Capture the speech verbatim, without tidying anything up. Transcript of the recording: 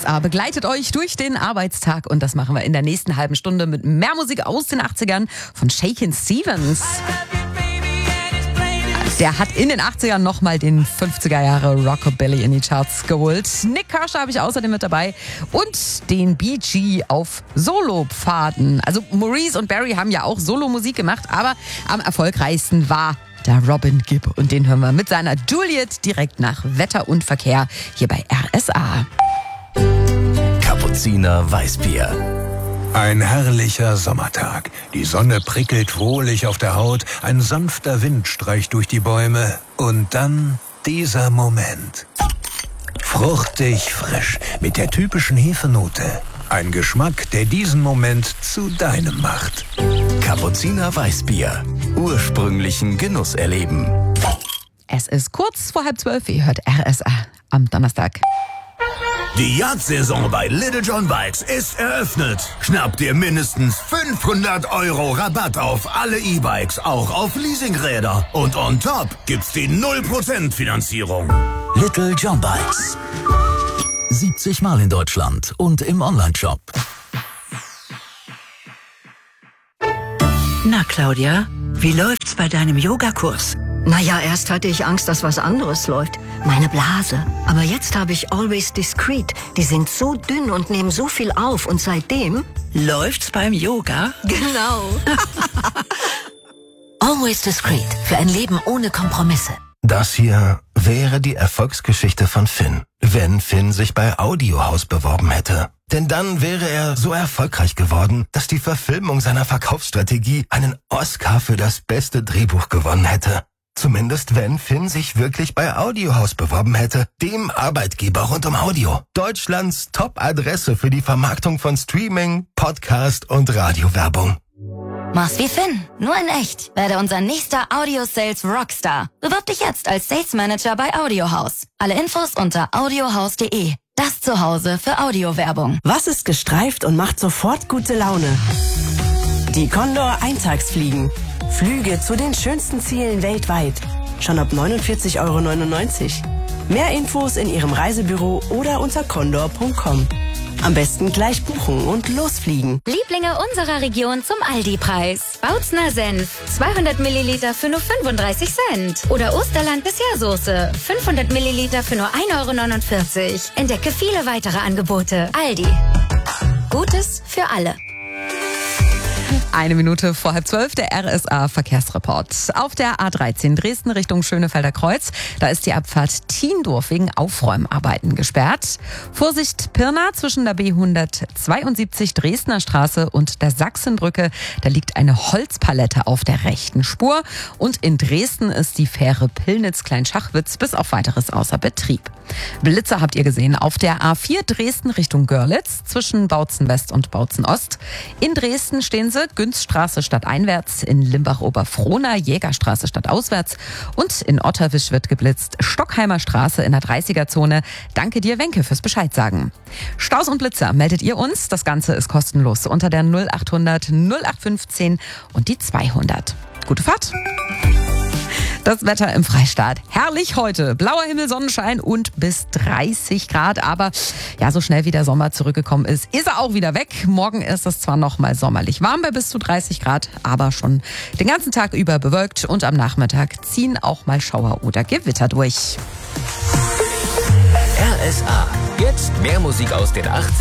A begleitet euch durch den Arbeitstag und das machen wir in der nächsten halben Stunde mit mehr Musik aus den achtzigern von Shakin' Stevens. Der hat in den achtzigern nochmal den fünfziger Jahre Rockabilly in die Charts geholt. Nick Kershaw habe ich außerdem mit dabei und den Bee Gee auf Solopfaden. Also Maurice und Barry haben ja auch Solomusik gemacht, aber am erfolgreichsten war der Robin Gibb. Und den hören wir mit seiner Juliet direkt nach Wetter und Verkehr hier bei R S A. Kapuziner Weißbier. Ein herrlicher Sommertag. Die Sonne prickelt wohlig auf der Haut, ein sanfter Wind streicht durch die Bäume und dann dieser Moment. Fruchtig frisch mit der typischen Hefenote. Ein Geschmack, der diesen Moment zu deinem macht. Kapuziner Weißbier. Ursprünglichen Genuss erleben. Es ist kurz vor halb zwölf, ihr hört R S A am Donnerstag. Die Jagdsaison bei Little John Bikes ist eröffnet. Schnapp dir mindestens fünfhundert Euro Rabatt auf alle E-Bikes, auch auf Leasingräder. Und on top gibt's die null Prozent Finanzierung. Little John Bikes. siebzig Mal in Deutschland und im Onlineshop. Na, Claudia, wie läuft's bei deinem Yogakurs? Naja, erst hatte ich Angst, dass was anderes läuft. Meine Blase. Aber jetzt habe ich Always Discreet. Die sind so dünn und nehmen so viel auf. Und seitdem... Läuft's beim Yoga? Genau. Always Discreet. Für ein Leben ohne Kompromisse. Das hier wäre die Erfolgsgeschichte von Finn, wenn Finn sich bei Audiohaus beworben hätte. Denn dann wäre er so erfolgreich geworden, dass die Verfilmung seiner Verkaufsstrategie einen Oscar für das beste Drehbuch gewonnen hätte. Zumindest wenn Finn sich wirklich bei Audiohaus beworben hätte, dem Arbeitgeber rund um Audio. Deutschlands Top-Adresse für die Vermarktung von Streaming, Podcast und Radiowerbung. Mach's wie Finn, nur in echt. Werde unser nächster Audio-Sales Rockstar. Bewirb dich jetzt als Sales Manager bei Audiohaus. Alle Infos unter audiohaus punkt de. Das Zuhause für Audiowerbung. Was ist gestreift und macht sofort gute Laune? Die Condor Eintagsfliegen. Flüge zu den schönsten Zielen weltweit. Schon ab neunundvierzig Euro neunundneunzig. Mehr Infos in Ihrem Reisebüro oder unter condor punkt com. Am besten gleich buchen und losfliegen. Lieblinge unserer Region zum Aldi-Preis. Bautzner Senf, zweihundert Milliliter für nur fünfunddreißig Cent. Oder Osterland Bishersoße, fünfhundert Milliliter für nur ein Euro neunundvierzig. Entdecke viele weitere Angebote. Aldi. Gutes für alle. Eine Minute vor halb zwölf, der R S A-Verkehrsreport. Auf der A dreizehn Dresden Richtung Schönefelder Kreuz, da ist die Abfahrt Thiendorf wegen Aufräumarbeiten gesperrt. Vorsicht Pirna zwischen der B hundertzweiundsiebzig Dresdner Straße und der Sachsenbrücke, da liegt eine Holzpalette auf der rechten Spur. Und in Dresden ist die Fähre Pillnitz-Kleinschachwitz bis auf weiteres außer Betrieb. Blitzer habt ihr gesehen auf der A vier Dresden Richtung Görlitz zwischen Bautzen West und Bautzen Ost. In Dresden stehen sie Günzstraße stadteinwärts, in Limbach-Oberfrohna Jägerstraße stadtauswärts und in Otterwisch wird geblitzt Stockheimer Straße in der dreißiger-Zone. Danke dir, Wenke, fürs Bescheid sagen. Staus und Blitzer meldet ihr uns. Das Ganze ist kostenlos unter der null achthundert null acht fünfzehn und die zweihundert. Gute Fahrt! Das Wetter im Freistaat. Herrlich heute. Blauer Himmel, Sonnenschein und bis dreißig Grad. Aber ja, so schnell wie der Sommer zurückgekommen ist, ist er auch wieder weg. Morgen ist es zwar noch mal sommerlich warm bei bis zu dreißig Grad, aber schon den ganzen Tag über bewölkt. Und am Nachmittag ziehen auch mal Schauer oder Gewitter durch. R S A. Jetzt mehr Musik aus den achtzigern.